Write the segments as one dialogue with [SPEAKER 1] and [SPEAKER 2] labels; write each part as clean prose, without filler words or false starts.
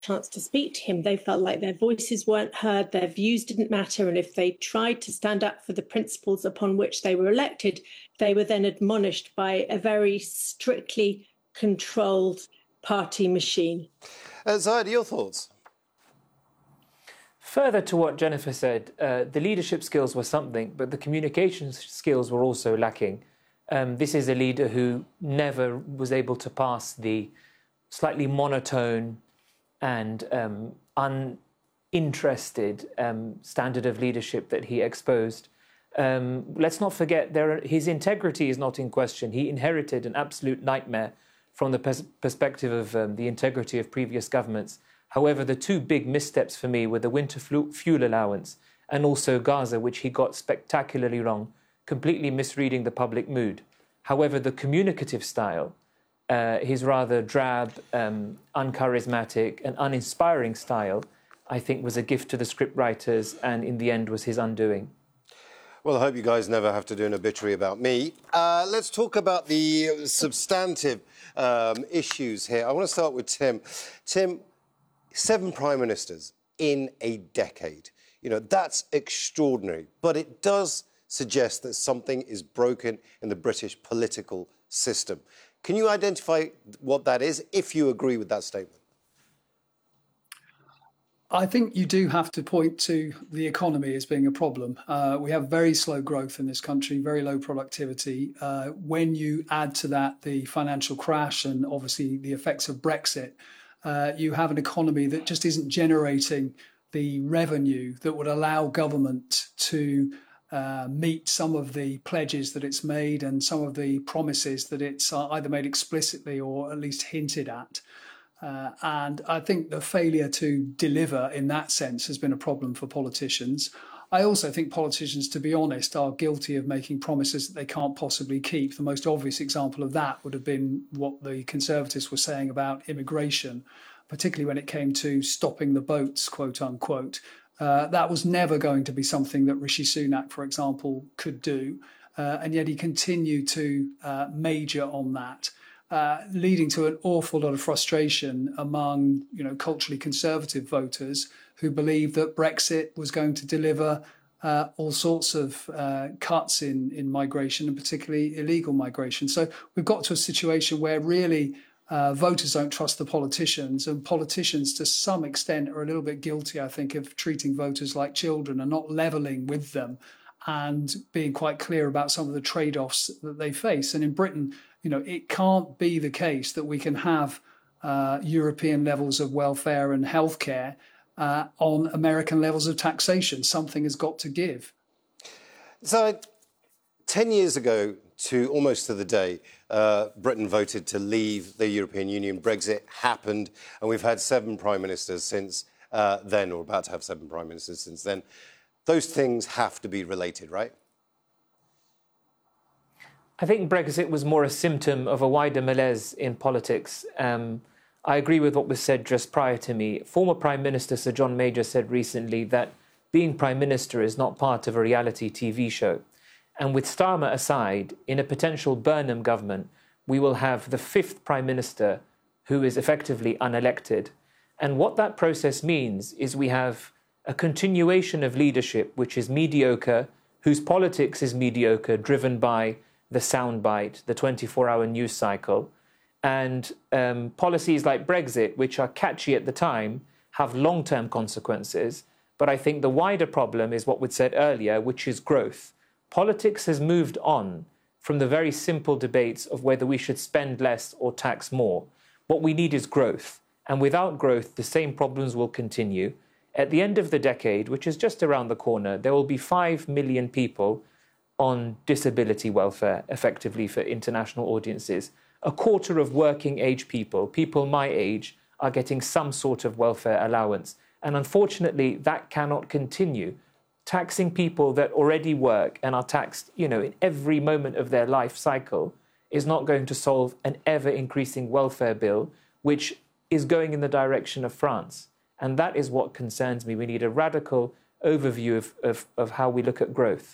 [SPEAKER 1] chance to speak to him, they felt like their voices weren't heard, their views didn't matter, and if they tried to stand up for the principles upon which they were elected, they were then admonished by a very strictly controlled party machine.
[SPEAKER 2] Zaid, your thoughts?
[SPEAKER 3] Further to what Jennifer said, the leadership skills were something, but the communication skills were also lacking. This is a leader who never was able to pass the slightly monotone and uninterested standard of leadership that he exposed. Let's not forget, his integrity is not in question. He inherited an absolute nightmare from the perspective of the integrity of previous governments. However, the two big missteps for me were the winter fuel allowance and also Gaza, which he got spectacularly wrong, completely misreading the public mood. However, the communicative style, his rather drab, uncharismatic and uninspiring style, I think was a gift to the scriptwriters and in the end was his undoing.
[SPEAKER 2] Well, I hope you guys never have to do an obituary about me. Let's talk about the substantive issues here. I want to start with Tim. Tim, 7 prime ministers in a decade. You know, that's extraordinary, but it does suggest that something is broken in the British political system. Can you identify what that is, if you agree with that statement?
[SPEAKER 4] I think you do have to point to the economy as being a problem. We have very slow growth in this country, very low productivity. When you add to that the financial crash and obviously the effects of Brexit, you have an economy that just isn't generating the revenue that would allow government to meet some of the pledges that it's made and some of the promises that it's either made explicitly or at least hinted at. And I think the failure to deliver in that sense has been a problem for politicians. I also think politicians, to be honest, are guilty of making promises that they can't possibly keep. The most obvious example of that would have been what the Conservatives were saying about immigration, particularly when it came to stopping the boats, quote unquote. That was never going to be something that Rishi Sunak, for example, could do. And yet he continued to major on that. Leading to an awful lot of frustration among, culturally conservative voters who believed that Brexit was going to deliver all sorts of cuts in migration and particularly illegal migration. So we've got to a situation where really voters don't trust the politicians, and politicians to some extent are a little bit guilty, I think, of treating voters like children and not levelling with them and being quite clear about some of the trade-offs that they face. And in Britain, it can't be the case that we can have European levels of welfare and healthcare on American levels of taxation. Something has got to give.
[SPEAKER 2] So 10 years ago, almost to the day, Britain voted to leave the European Union. Brexit happened, and we've had 7 prime ministers since then, or about to have 7 prime ministers since then. Those things have to be related, right?
[SPEAKER 3] I think Brexit was more a symptom of a wider malaise in politics. I agree with what was said just prior to me. Former Prime Minister Sir John Major said recently that being Prime Minister is not part of a reality TV show. And with Starmer aside, in a potential Burnham government, we will have the 5th Prime Minister who is effectively unelected. And what that process means is we have a continuation of leadership which is mediocre, whose politics is mediocre, driven by the soundbite, the 24-hour news cycle, and policies like Brexit, which are catchy at the time, have long-term consequences. But I think the wider problem is what we said earlier, which is growth. Politics has moved on from the very simple debates of whether we should spend less or tax more. What we need is growth. And without growth, the same problems will continue. At the end of the decade, which is just around the corner, there will be 5 million people on disability welfare, effectively for international audiences. A quarter of working age people my age, are getting some sort of welfare allowance. And unfortunately, that cannot continue. Taxing people that already work and are taxed, in every moment of their life cycle is not going to solve an ever-increasing welfare bill, which is going in the direction of France. And that is what concerns me. We need a radical overview of how we look at growth.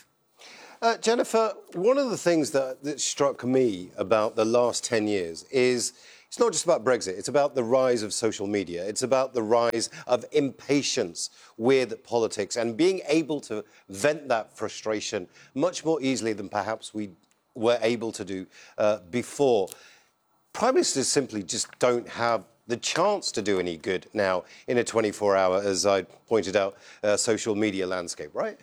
[SPEAKER 2] Jennifer, one of the things that struck me about the last 10 years is, It's not just about Brexit. It's about the rise of social media. It's about the rise of impatience with politics and being able to vent that frustration much more easily than perhaps we were able to do before. Prime ministers simply just don't have the chance to do any good now in a 24-hour, as I pointed out, social media landscape, right?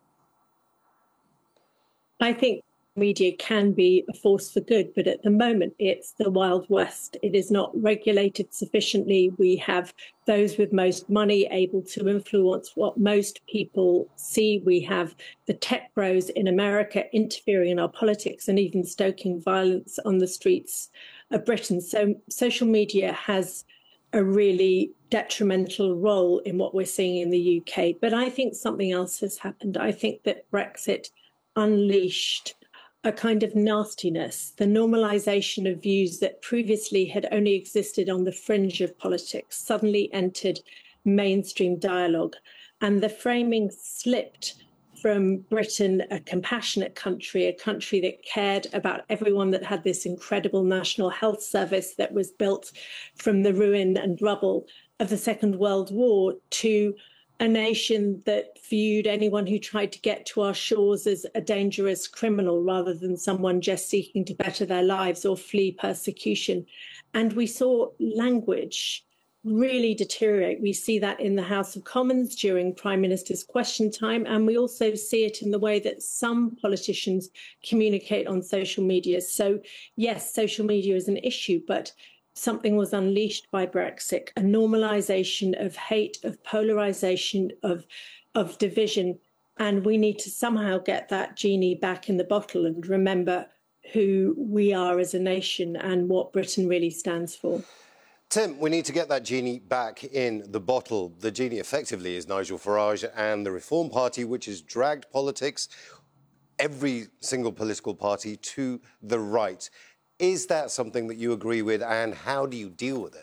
[SPEAKER 1] I think media can be a force for good, but at the moment it's the Wild West. It is not regulated sufficiently. We have those with most money able to influence what most people see. We have the tech bros in America interfering in our politics and even stoking violence on the streets of Britain. So social media has a really detrimental role in what we're seeing in the UK. But I think something else has happened. I think that Brexit unleashed a kind of nastiness, the normalisation of views that previously had only existed on the fringe of politics, suddenly entered mainstream dialogue. And the framing slipped from Britain, a compassionate country, a country that cared about everyone, that had this incredible national health service that was built from the ruin and rubble of the Second World War, to a nation that viewed anyone who tried to get to our shores as a dangerous criminal rather than someone just seeking to better their lives or flee persecution. And we saw language really deteriorate. We see that in the House of Commons during Prime Minister's question time, and we also see it in the way that some politicians communicate on social media. So, yes, social media is an issue, but something was unleashed by Brexit, a normalisation of hate, of polarisation, of division, and we need to somehow get that genie back in the bottle and remember who we are as a nation and what Britain really stands for.
[SPEAKER 2] Tim, we need to get that genie back in the bottle. The genie effectively is Nigel Farage and the Reform Party, which has dragged politics, every single political party, to the right. Is that something that you agree with, and how do you deal with it?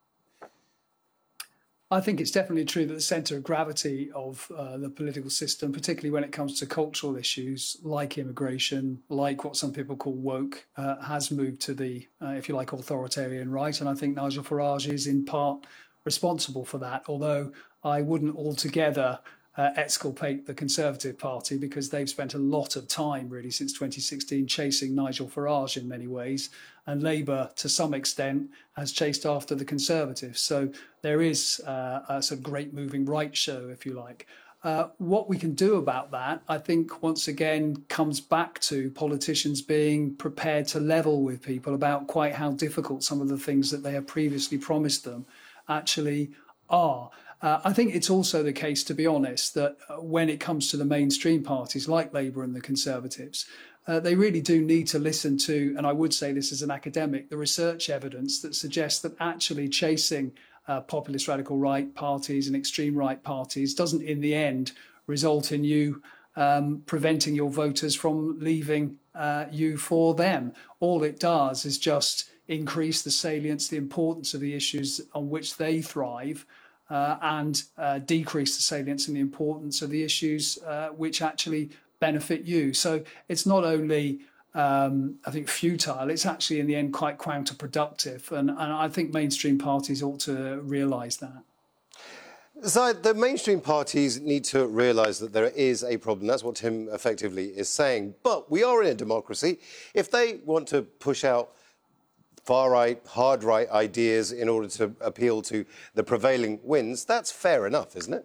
[SPEAKER 4] I think it's definitely true that the centre of gravity of the political system, particularly when it comes to cultural issues like immigration, like what some people call woke, has moved to the, if you like, authoritarian right. And I think Nigel Farage is in part responsible for that, although I wouldn't altogether exculpate the Conservative Party, because they've spent a lot of time, really, since 2016, chasing Nigel Farage in many ways, and Labour, to some extent, has chased after the Conservatives. So there is a sort of great moving right show, if you like. What we can do about that, I think, once again, comes back to politicians being prepared to level with people about quite how difficult some of the things that they have previously promised them actually are. I think it's also the case, to be honest, that when it comes to the mainstream parties like Labour and the Conservatives, they really do need to listen to, and I would say this as an academic, the research evidence that suggests that actually chasing populist radical right parties and extreme right parties doesn't in the end result in you preventing your voters from leaving you for them. All it does is just increase the salience, the importance of the issues on which they thrive, and decrease the salience and the importance of the issues which actually benefit you. So it's not only, I think, futile, it's actually in the end quite counterproductive. And I think mainstream parties ought to realise that.
[SPEAKER 2] So the mainstream parties need to realise that there is a problem. That's what Tim effectively is saying. But we are in a democracy. If they want to push out far-right, hard-right ideas in order to appeal to the prevailing winds, that's fair enough, isn't it?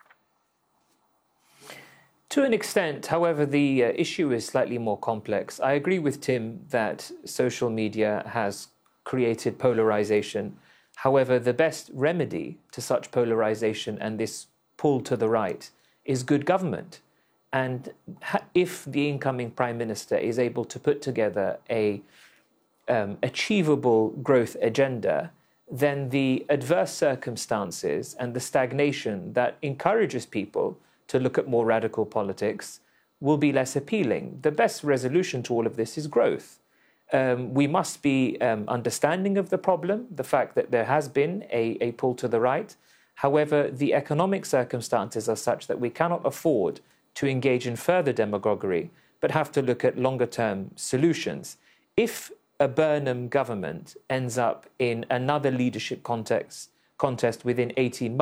[SPEAKER 3] To an extent, however, the issue is slightly more complex. I agree with Tim that social media has created polarisation. However, the best remedy to such polarisation and this pull to the right is good government. And if the incoming Prime Minister is able to put together a achievable growth agenda, then the adverse circumstances and the stagnation that encourages people to look at more radical politics will be less appealing. The best resolution to all of this is growth. We must be understanding of the problem, the fact that there has been a pull to the right. However, the economic circumstances are such that we cannot afford to engage in further demagoguery, but have to look at longer-term solutions. If a Burnham government ends up in another leadership contest within 18 months,